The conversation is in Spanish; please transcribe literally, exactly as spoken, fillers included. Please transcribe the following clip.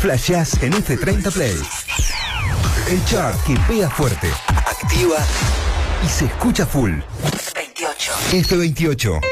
Flashás en F treinta Play. El chart que pega fuerte, activa y se escucha full. veintiocho. F veintiocho.